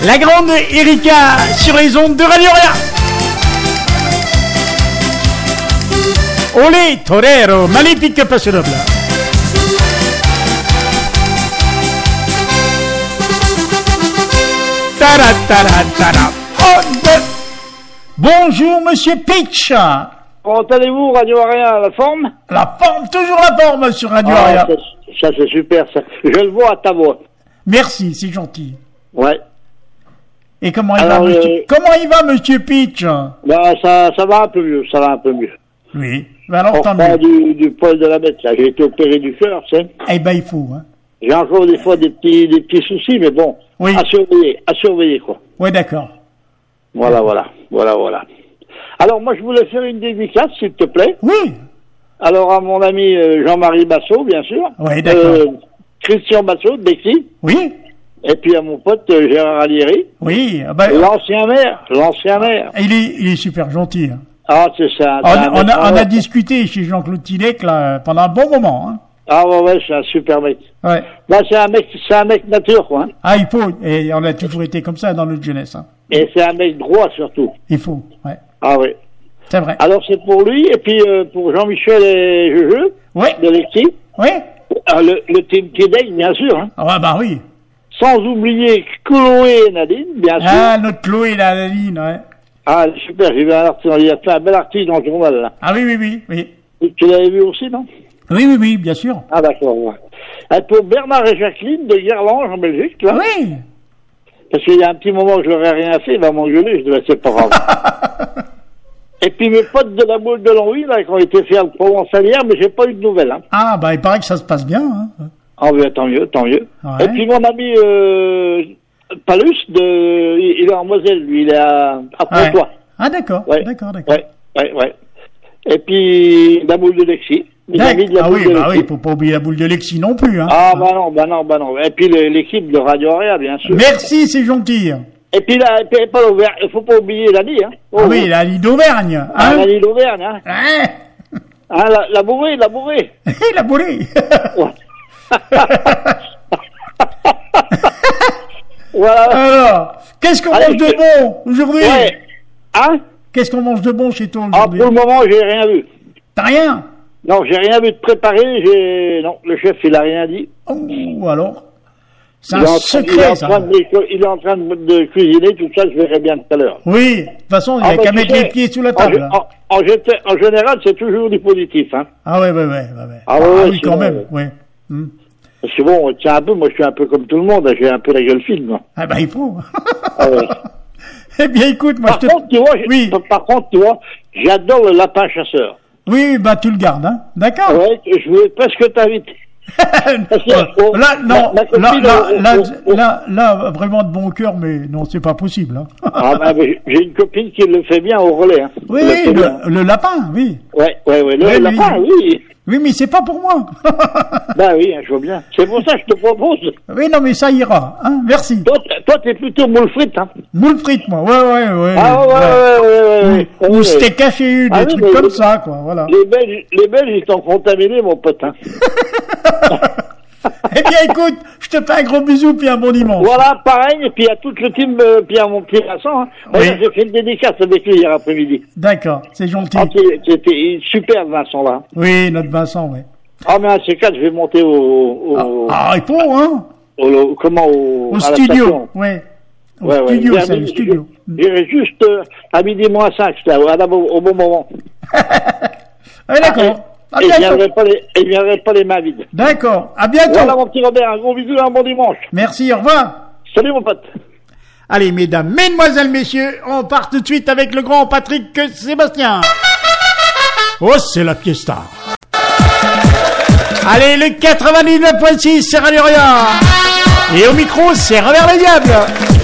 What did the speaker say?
La grande Erika sur les ondes de Radio Rien. Olé, torero, magnifique passionnable. Bonjour, monsieur Pitch. Comment allez-vous, Radio Aria, la forme? La forme, toujours la forme sur Radio Aria. Ça c'est super, ça. Je le vois à ta voix. Merci, c'est gentil. Ouais. Et comment il va, monsieur Pitch? Bah, ça va un peu mieux, Oui, bah alors on tant reprend mieux. du poil de la bête, là. J'ai été opéré du cœur, tu sais. Eh ben, il faut, hein. J'ai encore des fois des petits soucis, mais bon. Oui. À surveiller, quoi. Ouais, d'accord. Voilà. Alors, moi, je voulais faire une dédicace, s'il te plaît. Oui. Alors, à mon ami Jean-Marie Bassot, bien sûr. Oui, d'accord. Christian Bassot, de Bexy. Oui. Et puis à mon pote Gérard Alieri. Oui. Bah, l'ancien maire. Il est super gentil. Hein. Ah, c'est ça. On a discuté chez Jean-Claude Tidec, là, pendant un bon moment, hein. Ah ouais, c'est un super mec. Ouais. Bah, c'est un mec nature, quoi. Hein. Ah, il faut. Et on a toujours été comme ça dans notre jeunesse, hein. Et c'est un mec droit, surtout. Il faut, ouais. Ah ouais. C'est vrai. Alors, c'est pour lui, et puis pour Jean-Michel et Jeujeux. Ouais. De Lexi. Ouais. Le team Tidec, bien sûr. Hein. Ah, bah oui. Sans oublier Chloé et Nadine, bien sûr. Ah, notre Chloé et Nadine, ouais. Ah, super, j'ai vu un article, il a fait un bel article dans le journal, là. Ah oui. Et tu l'avais vu aussi, non? Oui, bien sûr. Ah, d'accord, ouais. Et pour Bernard et Jacqueline de Guerlange, en Belgique, là. Oui. Parce qu'il y a un petit moment que je leur ai rien fait, il va m'engueuler, je devais, c'est pas grave. Et puis mes potes de la boule de Longwy, là, qui ont été faire le Provence-Alière, mais j'ai pas eu de nouvelles, hein. Ah, bah, il paraît que ça se passe bien, hein. Ah, ben, tant mieux. Ouais. Et puis mon ami, Palus, il est en Moselle, lui, il est à Pontois. Ah, d'accord. Ouais. D'accord. Ouais. Et puis, la boule de Lexi. Oui, faut pas oublier la boule de Lexi non plus, hein. Ah, bah non. Et puis l'équipe de Radio Aria, bien sûr. Merci, c'est gentil. Et puis là, il faut pas oublier Lali, hein. Ah oui, Lali d'Auvergne, hein. Ah, Lali d'Auvergne, hein. Ouais. Ah, la bourrée. La bourrée. Ouais. Voilà. Alors, qu'est-ce qu'on mange de bon aujourd'hui? Ouais. Hein? Qu'est-ce qu'on mange de bon chez toi aujourd'hui? Ah, pour le moment, j'ai rien vu. T'as rien? Non, j'ai rien vu de préparé. Non, le chef, il a rien dit. Oh, alors? C'est un secret, ça. Il est en train de cuisiner, tout ça, je verrai bien tout à l'heure. Oui, de toute façon, il n'y a qu'à mettre les pieds sous la table. En général, c'est toujours du positif, hein. Ah ouais. Ah oui, quand même, ouais. Parce que bon, tiens un peu, moi je suis un peu comme tout le monde, j'ai un peu la gueule fine, moi. Ah bah il faut. Ah ouais. Eh bien écoute, moi Par contre, tu vois, j'adore le lapin chasseur. Oui, bah tu le gardes, hein. D'accord. Ouais, je voulais presque t'inviter. Là, vraiment de bon cœur, mais non, c'est pas possible, hein. Ah bah, j'ai une copine qui le fait bien au relais, hein. Oui, le lapin, oui. Ouais, le lapin, oui. Oui, mais c'est pas pour moi. Bah oui, je vois bien. C'est pour ça que je te propose. Oui, non, mais ça ira, hein. Merci. Toi, t'es plutôt moule frite, hein. Moule frite, moi. Ouais. Ah ouais. Ou steak haché, des trucs comme ça, quoi, voilà. Les Belges, ils t'ont contaminé, mon pote, hein. Eh bien, écoute, je te fais un gros bisou, puis un bon dimanche. Voilà, pareil, et puis à toute le team, puis à mon petit Vincent, hein. Oui. J'ai fait une dédicace avec lui hier après-midi. D'accord, c'est gentil. Ah, c'était super, Vincent, là. Oui, notre Vincent, oui. Ah, mais à ces quatre, je vais monter il faut, hein. Au studio, ouais. Au studio, c'est le studio. J'irai juste à midi moins 5, au bon moment. Ah, d'accord. Et je viendrai pas les mains vides. D'accord. À bientôt. Voilà, mon petit Robert. Un gros bisou et un bon dimanche. Merci. Au revoir. Salut, mon pote. Allez, mesdames, mesdemoiselles, messieurs, on part tout de suite avec le grand Patrick Sébastien. Oh, c'est la fiesta. Allez, le 99.6, c'est Radio Rien. Et au micro, c'est Robert le Diable.